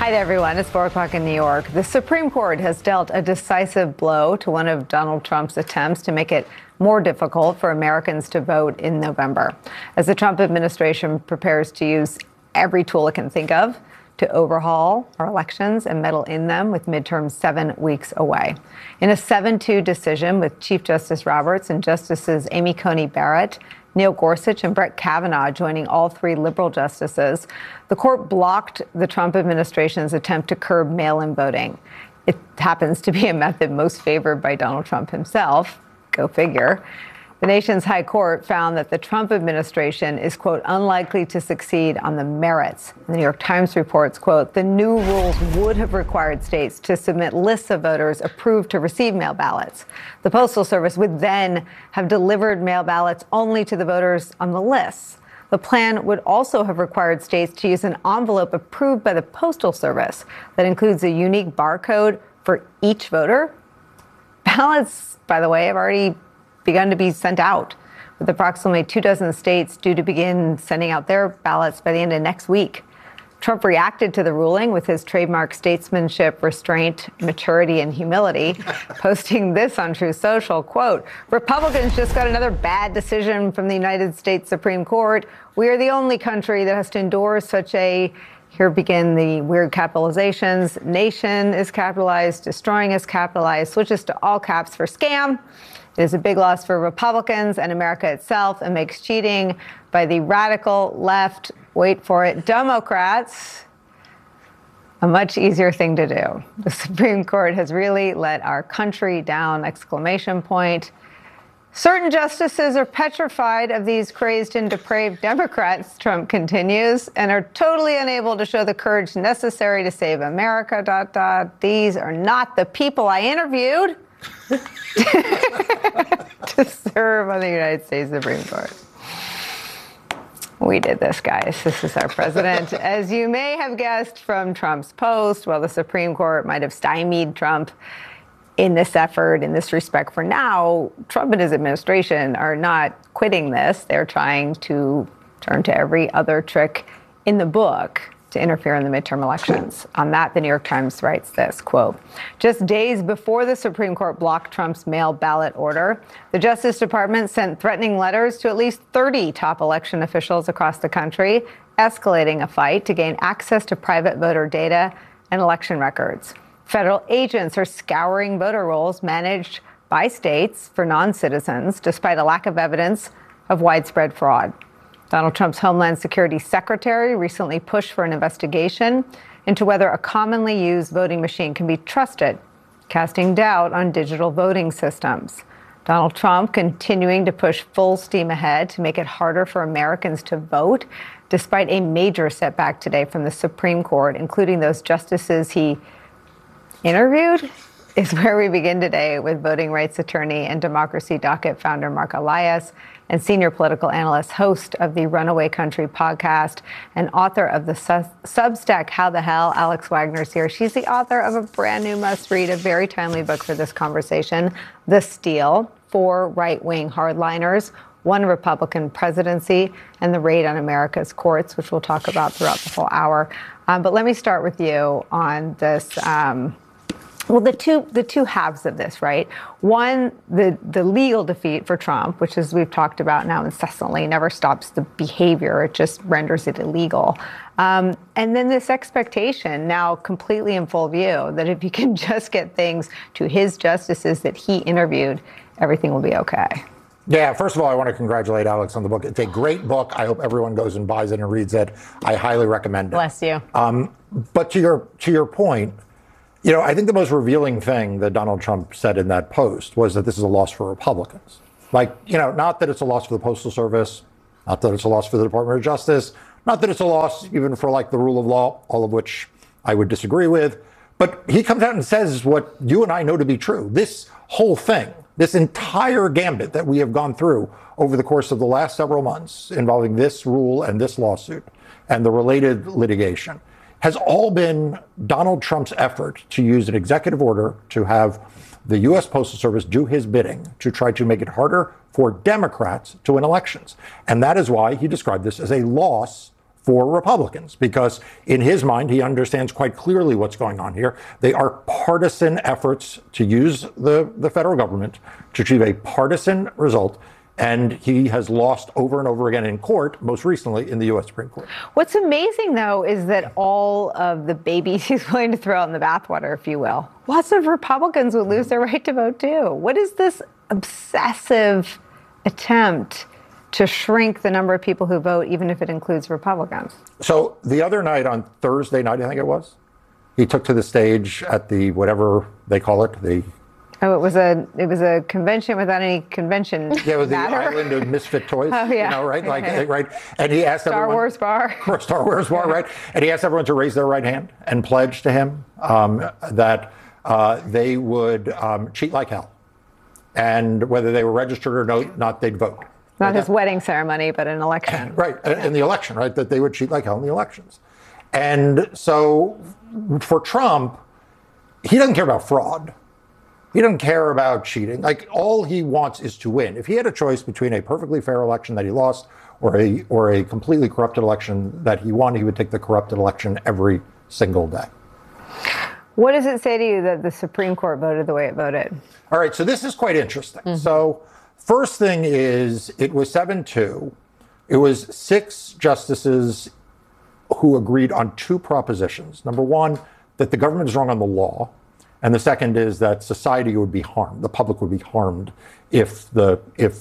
Hi there, everyone. It's 4 o'clock in New York. The Supreme Court has dealt a decisive blow to one of Donald Trump's attempts to make it more difficult for Americans to vote in November, as the Trump administration prepares to use every tool it can think of to overhaul our elections and meddle in them with midterms 7 weeks away. In a 7-2 decision with Chief Justice Roberts and Justices Amy Coney Barrett, Neil Gorsuch, and Brett Kavanaugh joining all three liberal justices, the court blocked the Trump administration's attempt to curb mail-in voting. It happens to be a method most favored by Donald Trump himself. Go figure. The nation's high court found that the Trump administration is, quote, unlikely to succeed on the merits. The New York Times reports, quote, the new rules would have required states to submit lists of voters approved to receive mail ballots. The Postal Service would then have delivered mail ballots only to the voters on the lists. The plan would also have required states to use an envelope approved by the Postal Service that includes a unique barcode for each voter. Ballots, by the way, have already begun to be sent out, with approximately 24 states due to begin sending out their ballots by the end of next week. Trump reacted to the ruling with his trademark statesmanship, restraint, maturity, and humility, posting this on Truth Social, quote, Republicans just got another bad decision from the United States Supreme Court. We are the only country that has to endorse such a, here begin the weird capitalizations, nation is capitalized, destroying is capitalized, switches to all caps for scam. It is a big loss for Republicans and America itself and makes cheating by the radical left, wait for it, Democrats, a much easier thing to do. The Supreme Court has really let our country down, exclamation point. Certain justices are petrified of these crazed and depraved Democrats, Trump continues, and are totally unable to show the courage necessary to save America, ... These are not the people I interviewed to serve on the United States Supreme Court. We did this, guys. This is our president. As you may have guessed from Trump's post, while the Supreme Court might have stymied Trump in this effort, in this respect for now, Trump and his administration are not quitting this. They're trying to turn to every other trick in the book to interfere in the midterm elections. On that, the New York Times writes this, quote, just days before the Supreme Court blocked Trump's mail ballot order, the Justice Department sent threatening letters to at least 30 top election officials across the country, escalating a fight to gain access to private voter data and election records. Federal agents are scouring voter rolls managed by states for non-citizens, despite a lack of evidence of widespread fraud. Donald Trump's Homeland Security Secretary recently pushed for an investigation into whether a commonly used voting machine can be trusted, casting doubt on digital voting systems. Donald Trump continuing to push full steam ahead to make it harder for Americans to vote, despite a major setback today from the Supreme Court, including those justices he interviewed, is where we begin today with voting rights attorney and Democracy Docket founder Mark Elias and senior political analyst, host of the Runaway Country podcast and author of the Substack How the Hell, Alex Wagner's here. She's the author of a brand new must-read, a very timely book for this conversation, The Steal, 4 right-wing hardliners, 1 Republican presidency, and the raid on America's courts, which we'll talk about throughout the whole hour. But let me start with you on this. Well, the two halves of this, right? One, the legal defeat for Trump, which, as we've talked about now incessantly, never stops the behavior. It just renders it illegal. And then this expectation now completely in full view that if you can just get things to his justices that he interviewed, everything will be okay. Yeah, first of all, I want to congratulate Alex on the book. It's a great book. I hope everyone goes and buys it and reads it. I highly recommend it. Bless you. But to your point, I think the most revealing thing that Donald Trump said in that post was that this is a loss for Republicans. Not that it's a loss for the Postal Service, not that it's a loss for the Department of Justice, not that it's a loss even for the rule of law, all of which I would disagree with. But he comes out and says what you and I know to be true. This whole thing, this entire gambit that we have gone through over the course of the last several months involving this rule and this lawsuit and the related litigation has all been Donald Trump's effort to use an executive order to have the U.S. Postal Service do his bidding to try to make it harder for Democrats to win elections. And that is why he described this as a loss for Republicans, because in his mind, he understands quite clearly what's going on here. They are partisan efforts to use the federal government to achieve a partisan result. And he has lost over and over again in court, most recently in the U.S. Supreme Court. What's amazing, though, is that all of the babies he's willing to throw out in the bathwater, if you will, lots of Republicans would lose their right to vote, too. What is this obsessive attempt to shrink the number of people who vote, even if it includes Republicans? So the other night, on Thursday night, I think it was, he took to the stage at the, whatever they call it, the... Oh, it was a convention without any convention. Yeah, it was the matter. Island of Misfit Toys. Oh, yeah. You know, right? Like, right. And he asked Star everyone. Wars bar. Star Wars bar, right? And he asked everyone to raise their right hand and pledge to him that they would cheat like hell, and whether they were registered or not, they'd vote. Not his wedding ceremony, but an election. Right, in the election, right? That they would cheat like hell in the elections. And so for Trump, he doesn't care about fraud. He doesn't care about cheating. Like, all he wants is to win. If he had a choice between a perfectly fair election that he lost or a completely corrupted election that he won, he would take the corrupted election every single day. What does it say to you that the Supreme Court voted the way it voted? All right, so this is quite interesting. So first thing is, it was 7-2. It was 6 justices who agreed on 2 propositions. Number one, that the government is wrong on the law. And the second is that society would be harmed, the public would be harmed if the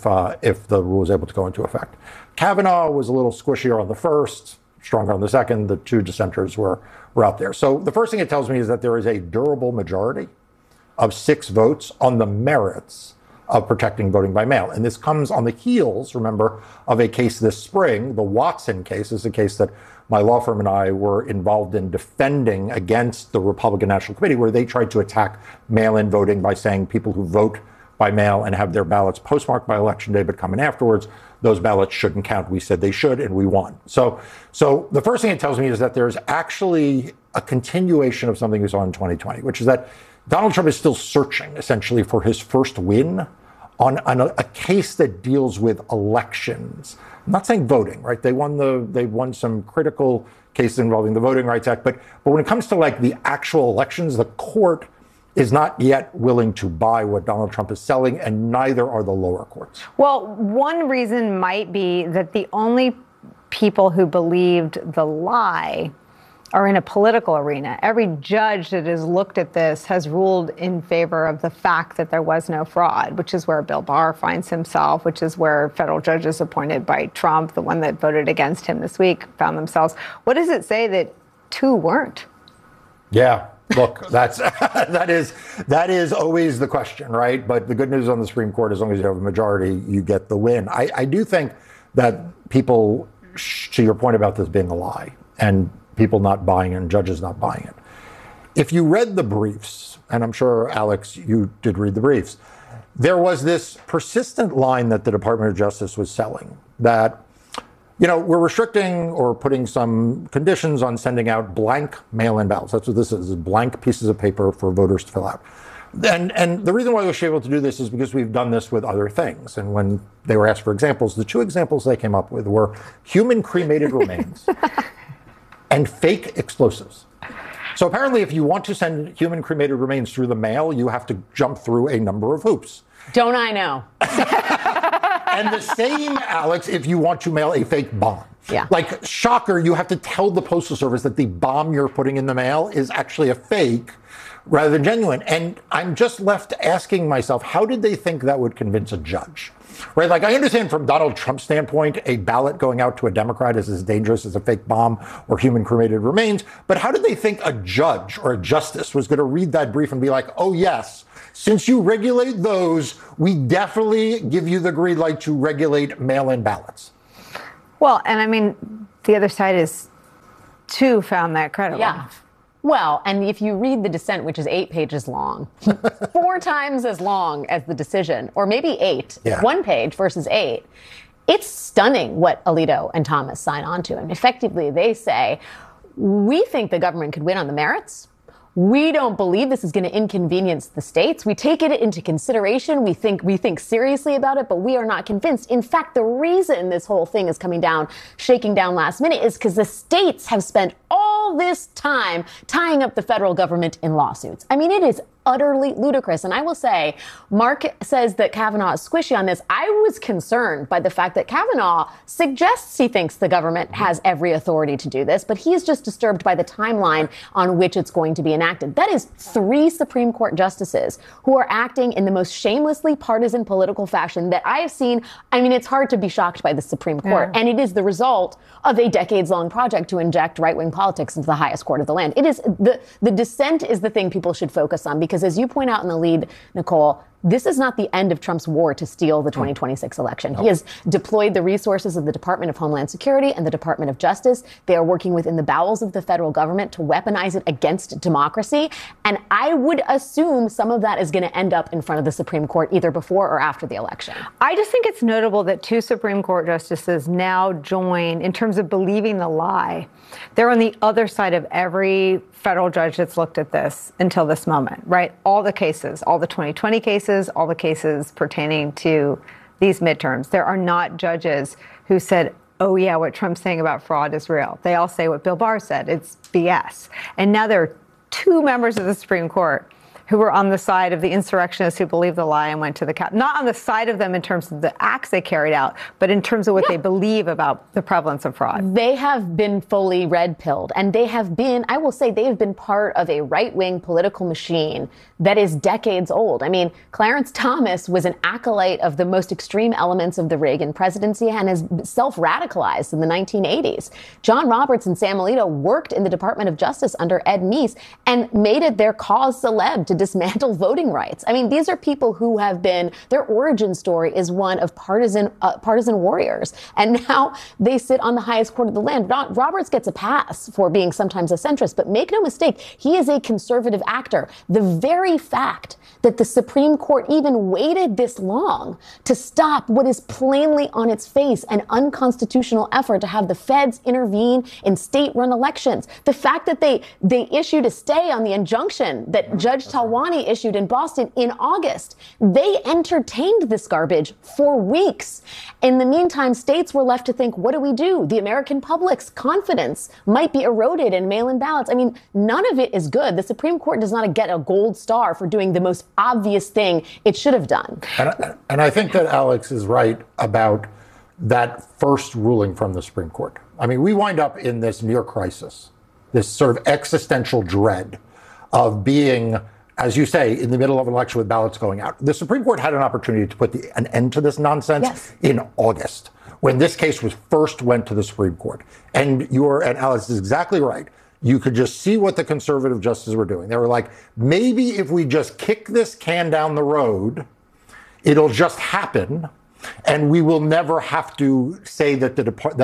rule was able to go into effect. Kavanaugh was a little squishier on the first, stronger on the second. The 2 dissenters were out there. So the first thing it tells me is that there is a durable majority of 6 votes on the merits of protecting voting by mail. And this comes on the heels, remember, of a case this spring. The Watson case is a case that my law firm and I were involved in defending against the Republican National Committee, where they tried to attack mail-in voting by saying people who vote by mail and have their ballots postmarked by Election Day but come in afterwards, those ballots shouldn't count. We said they should, and we won. So the first thing it tells me is that there's actually a continuation of something we saw in 2020, which is that Donald Trump is still searching, essentially, for his first win on a case that deals with elections. I'm not saying voting, right? They won some critical cases involving the Voting Rights Act, but when it comes to like the actual elections, the court is not yet willing to buy what Donald Trump is selling, and neither are the lower courts. Well, one reason might be that the only people who believed the lie are in a political arena. Every judge that has looked at this has ruled in favor of the fact that there was no fraud, which is where Bill Barr finds himself, which is where federal judges appointed by Trump, the one that voted against him this week, found themselves. What does it say that 2 weren't? Yeah, look, that is always the question, right? But the good news on the Supreme Court, as long as you have a majority, you get the win. I do think that people, to your point about this being a lie, and people not buying it and judges not buying it. If you read the briefs, and I'm sure, Alex, you did read the briefs, there was this persistent line that the Department of Justice was selling that, you know, we're restricting or putting some conditions on sending out blank mail-in ballots. That's what this is, blank pieces of paper for voters to fill out. And the reason why we were able to do this is because we've done this with other things. And when they were asked for examples, the 2 examples they came up with were human cremated remains and fake explosives. So apparently, if you want to send human cremated remains through the mail, you have to jump through a number of hoops. Don't I know? And the same, Alex, if you want to mail a fake bomb. Yeah. Like, shocker, you have to tell the Postal Service that the bomb you're putting in the mail is actually a fake rather than genuine. And I'm just left asking myself, how did they think that would convince a judge? Right? Like, I understand from Donald Trump's standpoint, a ballot going out to a Democrat is as dangerous as a fake bomb or human cremated remains. But how did they think a judge or a justice was going to read that brief and be like, oh, yes, since you regulate those, we definitely give you the green light to regulate mail-in ballots? Well, and I mean, the other side is 2 found that credible. Yeah. Well, and if you read the dissent, which is 8 pages long, 4 times as long as the decision, or maybe 8, Yeah. 1 page versus 8, it's stunning what Alito and Thomas sign on to. And effectively, they say, we think the government could win on the merits, we don't believe this is going to inconvenience the states. We take it into consideration. We think seriously about it, but we are not convinced. In fact, the reason this whole thing is shaking down last minute is because the states have spent all this time tying up the federal government in lawsuits. I mean, it is utterly ludicrous. And I will say, Mark says that Kavanaugh is squishy on this. I was concerned by the fact that Kavanaugh suggests he thinks the government has every authority to do this, but he is just disturbed by the timeline on which it's going to be enacted. That is 3 Supreme Court justices who are acting in the most shamelessly partisan political fashion that I have seen. I mean, it's hard to be shocked by the Supreme Court. Yeah. And it is the result of a decades-long project to inject right-wing politics into the highest court of the land. It is the dissent is the thing people should focus on, because as you point out in the lead, Nicole, this is not the end of Trump's war to steal the 2026 election. He has deployed the resources of the Department of Homeland Security and the Department of Justice. They are working within the bowels of the federal government to weaponize it against democracy. And I would assume some of that is going to end up in front of the Supreme Court either before or after the election. I just think it's notable that 2 Supreme Court justices now join in terms of believing the lie. They're on the other side of every federal judge that's looked at this until this moment, right? All the cases, all the 2020 cases, all the cases pertaining to these midterms. There are not judges who said, oh yeah, what Trump's saying about fraud is real. They all say what Bill Barr said, it's BS. And now there are 2 members of the Supreme Court who were on the side of the insurrectionists who believed the lie and went to the Capitol. Not on the side of them in terms of the acts they carried out, but in terms of what they believe about the prevalence of fraud. They have been fully red-pilled, and they have been, I will say, they have been part of a right-wing political machine that is decades old. I mean, Clarence Thomas was an acolyte of the most extreme elements of the Reagan presidency and has self-radicalized in the 1980s. John Roberts and Sam Alito worked in the Department of Justice under Ed Meese and made it their cause celeb to dismantle voting rights. I mean, these are people who have been, their origin story is one of partisan warriors. And now they sit on the highest court of the land. Roberts gets a pass for being sometimes a centrist, but make no mistake, he is a conservative actor. The very fact that the Supreme Court even waited this long to stop what is plainly on its face an unconstitutional effort to have the feds intervene in state-run elections. The fact that they issued a stay on the injunction that Judge Talwani issued in Boston in August. They entertained this garbage for weeks. In the meantime, states were left to think, what do we do? The American public's confidence might be eroded in mail-in ballots. I mean, none of it is good. The Supreme Court does not get a gold star for doing the most obvious thing it should have done. And I think that Alex is right about that first ruling from the Supreme Court. I mean, we wind up in this near crisis, this sort of existential dread of being, as you say, in the middle of an election with ballots going out. The Supreme Court had an opportunity to put an end to this nonsense in August, when this case was first went to the Supreme Court. And Alex is exactly right. You could just see what the conservative justices were doing. They were like, maybe if we just kick this can down the road, it'll just happen, and we will never have to say that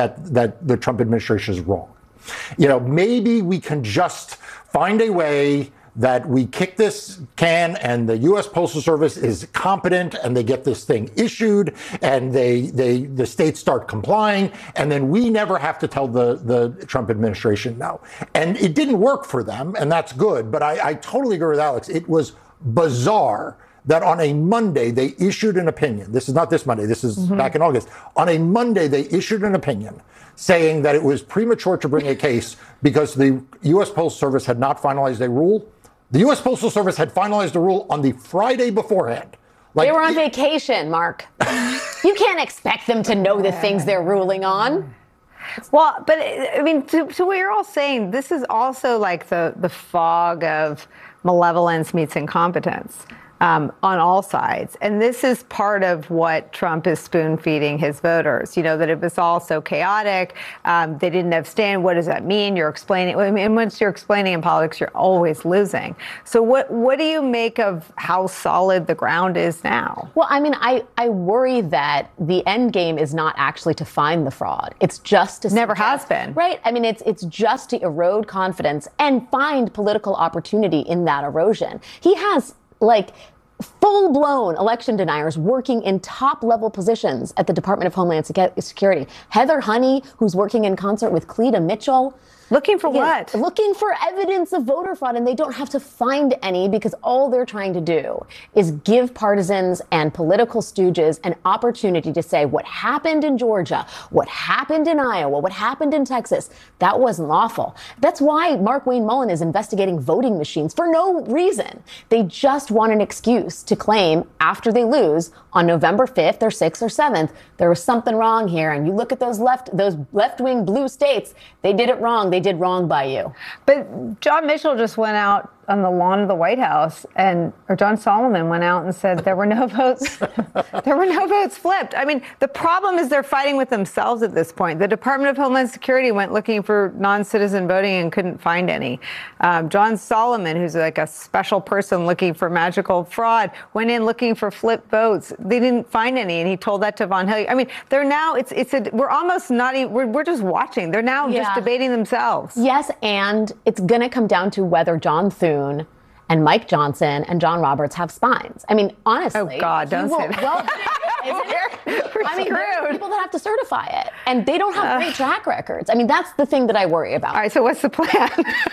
the Trump administration is wrong. You know, maybe we can just find a way that we kick this can and the U.S. Postal Service is competent and they get this thing issued and the states start complying, and then we never have to tell the Trump administration no. And it didn't work for them, and that's good. But I totally agree with Alex. It was bizarre that on a Monday they issued an opinion. This is not this Monday. This is back in August. On a Monday, they issued an opinion saying that it was premature to bring a case because the U.S. Postal Service had not finalized a rule. The U.S. Postal Service had finalized a rule on the Friday beforehand. They were on vacation, Mark. You can't expect them to know the things they're ruling on. Well, but I mean, to what you're all saying, this is also like the fog of malevolence meets incompetence. On all sides. And this is part of what Trump is spoon feeding his voters. You know, that it was all so chaotic. They didn't abstain. What does that mean? You're explaining. I mean, once you're explaining in politics, you're always losing. So what do you make of how solid the ground is now? Well, I mean, I worry that the end game is not actually to find the fraud. It's just to never has been. Right. I mean, it's just to erode confidence and find political opportunity in that erosion. He has like full-blown election deniers working in top-level positions at the Department of Homeland Security. Heather Honey, who's working in concert with Cleta Mitchell. Looking for what? Looking for evidence of voter fraud, and they don't have to find any because all they're trying to do is give partisans and political stooges an opportunity to say what happened in Georgia, what happened in Iowa, what happened in Texas, that wasn't lawful. That's why Markwayne Mullin is investigating voting machines for no reason. They just want an excuse to claim after they lose on November 5th or 6th or 7th, there was something wrong here. And you look at those left-wing blue states, they did it wrong. They did wrong by you. But John Mitchell just went out on the lawn of the White House, or John Solomon went out and said there were no votes. There were no votes flipped. I mean, the problem is they're fighting with themselves at this point. The Department of Homeland Security went looking for non-citizen voting and couldn't find any. John Solomon, who's like a special person looking for magical fraud, went in looking for flipped votes. They didn't find any, and he told that to Von Hillier. I mean, they're now, we're almost not even, we're just watching. They're now just debating themselves. Yes, and it's going to come down to whether John Thune and Mike Johnson and John Roberts have spines. I mean, honestly. Oh, God, don't say that. Well, isn't it? I mean, there are people that have to certify it, and they don't have great track records. I mean, that's the thing that I worry about. All right, so what's the plan?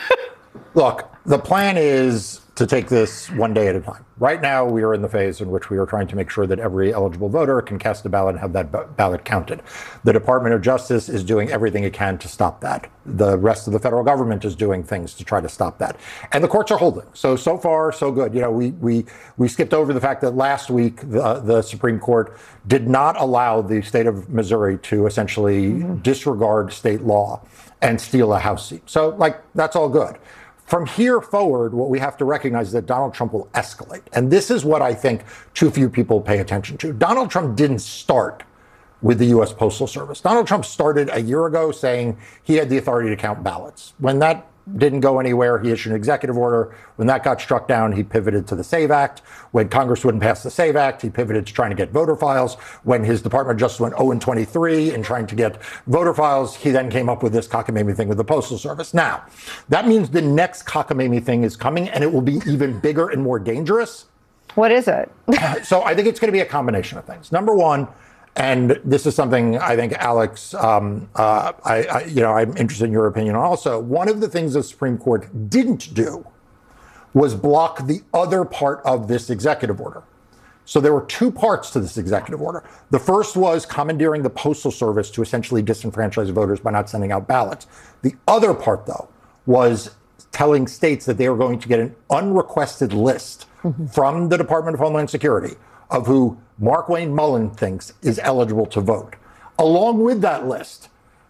Look, the plan is to take this one day at a time. Right now, we are in the phase in which we are trying to make sure that every eligible voter can cast a ballot and have that ballot counted. The Department of Justice is doing everything it can to stop that. The rest of the federal government is doing things to try to stop that. And the courts are holding. So far, so good. You know, we skipped over the fact that last week, the Supreme Court did not allow the state of Missouri to essentially disregard state law and steal a House seat. So, that's all good. From here forward, what we have to recognize is that Donald Trump will escalate. And this is what I think too few people pay attention to. Donald Trump didn't start with the U.S. Postal Service. Donald Trump started a year ago saying he had the authority to count ballots. When that didn't go anywhere, he issued an executive order. When that got struck down, he pivoted to the SAVE Act. When Congress wouldn't pass the SAVE Act, he pivoted to trying to get voter files. When his Department of Justice went 0-23 in trying to get voter files, he then came up with this cockamamie thing with the Postal Service. Now, that means the next cockamamie thing is coming, and it will be even bigger and more dangerous. What is it? So I think it's going to be a combination of things. Number one, and this is something I think, Alex, I'm interested in your opinion on also. One of the things the Supreme Court didn't do was block the other part of this executive order. So there were two parts to this executive order. The first was commandeering the Postal Service to essentially disenfranchise voters by not sending out ballots. The other part, though, was telling states that they were going to get an unrequested list from the Department of Homeland Security of who Markwayne Mullin thinks is eligible to vote. Along with that list,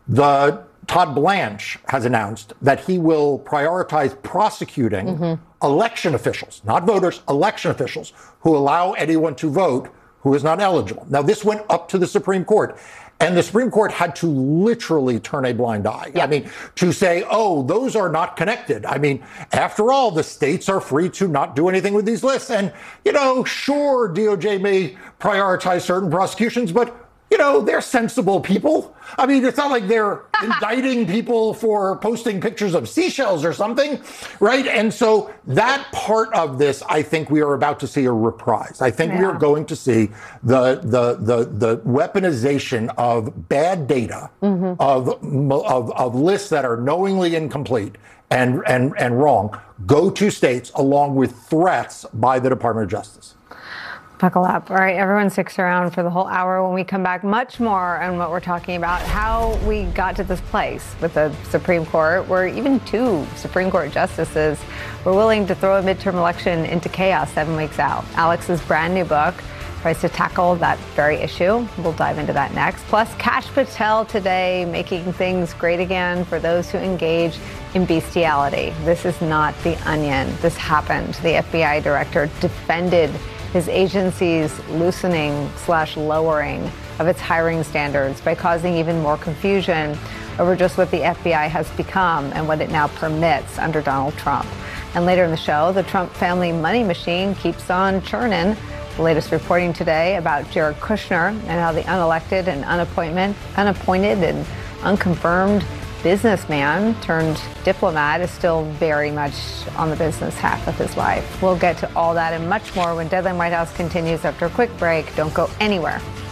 Todd Blanche has announced that he will prioritize prosecuting election officials, not voters, election officials who allow anyone to vote who is not eligible. Now, this went up to the Supreme Court, and the Supreme Court had to literally turn a blind eye. I mean, to say, oh, those are not connected. I mean, after all, the states are free to not do anything with these lists. And, sure, DOJ may prioritize certain prosecutions, but they're sensible people. I mean, it's not like they're indicting people for posting pictures of seashells or something, right? And so that part of this, I think we are about to see a reprise. I think we are going to see the weaponization of bad data, of lists that are knowingly incomplete and wrong, go to states along with threats by the Department of Justice. Buckle up. All right, everyone sticks around for the whole hour. When we come back, much more on what we're talking about, how we got to this place with the Supreme Court, where even two Supreme Court justices were willing to throw a midterm election into chaos 7 weeks out. Alex's brand new book tries to tackle that very issue. We'll dive into that next. Plus, Kash Patel today making things great again for those who engage in bestiality. This is not The Onion. This happened. The FBI director defended his agency's loosening/lowering of its hiring standards by causing even more confusion over just what the FBI has become and what it now permits under Donald Trump. And later in the show, the Trump family money machine keeps on churning. The latest reporting today about Jared Kushner and how the unelected and unappointed and unconfirmed businessman turned diplomat is still very much on the business half of his life. We'll get to all that and much more when Deadline White House continues after a quick break. Don't go anywhere.